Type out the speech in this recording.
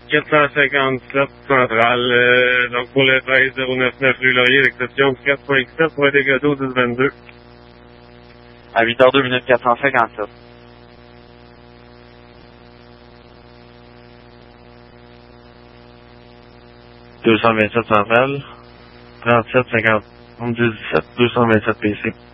457 centrale, donc pour le 13099 rue Laurier, l'exception du 4.7 pour être dégradé au 1022. À 8h02 minutes 457. « 227 centrale, 37 50 17 227 PC.